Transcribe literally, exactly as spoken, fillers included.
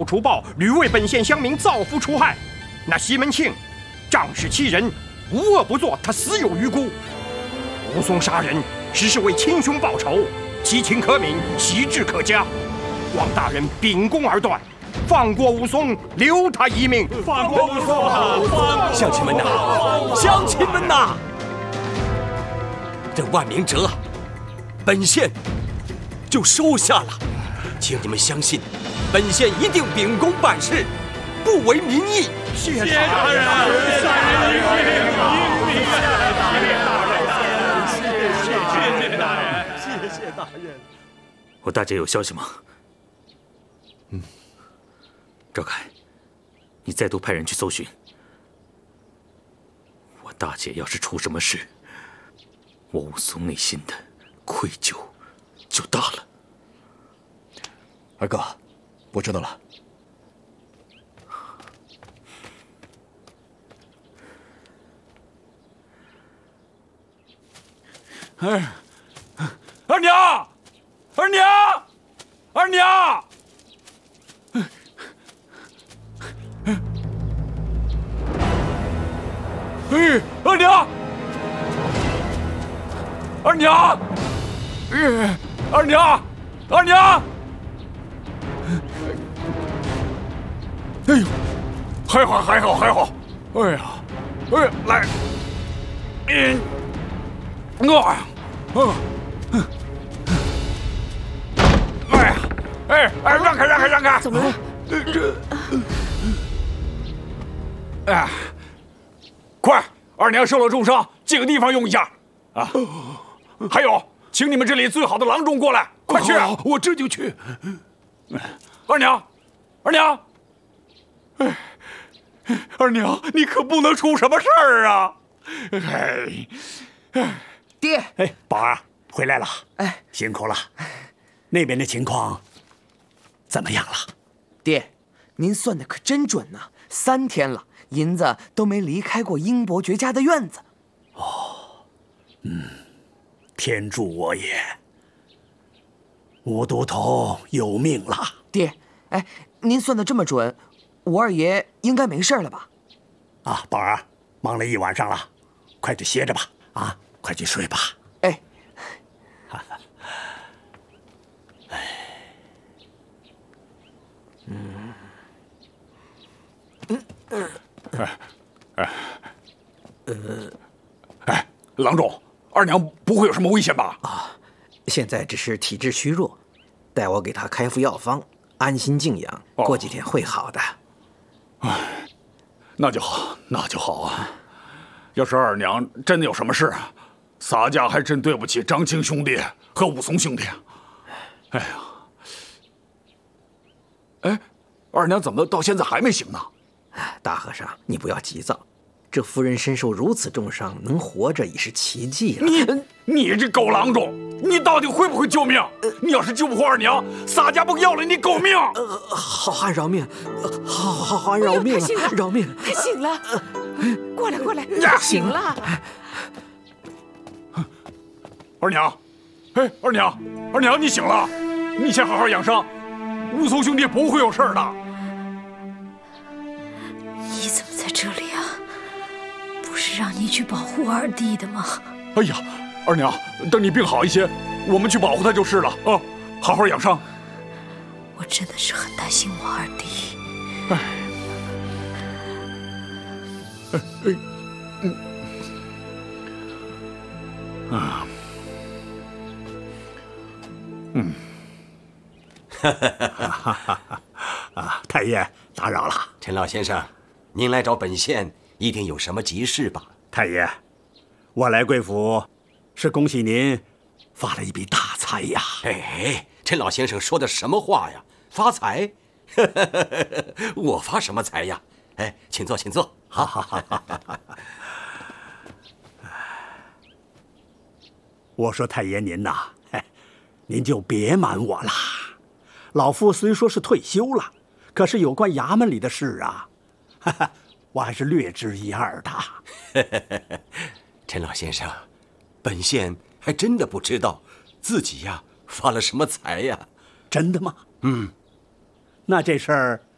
除暴，屡为本县乡民造福除害。那西门庆仗势欺人，无恶不作，他死有余辜。武松杀人，实是为亲兄报仇，其情可悯，其志可嘉。望大人秉公而断，放过武松，留他一命。 放过武松啊！ 乡亲们呐，乡亲们呐！这万明哲，本县就收下了，请你们相信，本县一定秉公办事，不违民意。 谢大人，谢大人，谢谢大人，谢谢大人。 我大姐有消息吗？嗯，赵凯，你再度派人去搜寻。我大姐要是出什么事，我武松内心的愧疚就大了。 二哥，我知道了。 哎，二娘，二娘，二娘！哎，二娘，二娘，哎，二娘，二娘！哎呦，还好，还好，还好！哎呀，哎，来，嗯，我。嗯，哎呀，哎哎，让开让开让开！ 怎么了？ 这，哎，快，二娘受了重伤，借个地方用一下啊！还有，请你们这里最好的郎中过来，快去！ 我这就去。 二娘，二娘，哎，二娘，你可不能出什么事儿啊！哎， 哎。爹， 哎，宝儿回来了， 哎， 辛苦了。那边的情况怎么样了？ 爹，您算的可真准呐！三天了，银子都没离开过英伯爵家的院子。 哦，嗯，天助我也！吴都头有命了。 爹，哎，您算的这么准，吴二爷应该没事了吧？ 啊，宝儿，忙了一晚上了，快去歇着吧。啊。快去睡吧。 哎， 哎， 嗯，嗯，哎，哎，呃，哎，郎中，二娘不会有什么危险吧？ 啊，现在只是体质虚弱，待我给她开副药方，安心静养，过几天会好的。 哎，那就好，那就好啊。要是二娘真的有什么事，洒家还真对不起张青兄弟和武松兄弟啊！哎呀，哎，二娘怎么到现在还没醒呢？ 大和尚，你不要急躁，这夫人身受如此重伤，能活着已是奇迹了。 你你这狗郎中，你到底会不会救命？你要是救不活二娘，洒家不要了你狗命！ 呃，好汉饶命，好好汉饶命，饶命！ 他醒了，过来过来，醒了。 二娘，哎，二娘，二娘，你醒了，你先好好养伤，武松兄弟不会有事的。 你怎么在这里啊？不是让你去保护二弟的吗？ 哎呀，二娘，等你病好一些，我们去保护他就是了啊！好好养伤。 我真的是很担心我二弟。 哎，哎哎，嗯，啊。嗯， 哈哈哈！啊，太爷打扰了。 陈老先生，您来找本县一定有什么急事吧？ 太爷，我来贵府是恭喜您发了一笔大财呀！ 哎，陈老先生说的什么话呀？发财？我发什么财呀？哎，请坐，请坐。好好好。 我说太爷您呐。您就别瞒我了，老夫虽说是退休了，可是有关衙门里的事啊，哈哈，我还是略知一二的。 陈老先生，本县还真的不知道自己呀发了什么财呀？ 真的吗？ 嗯， 那这事儿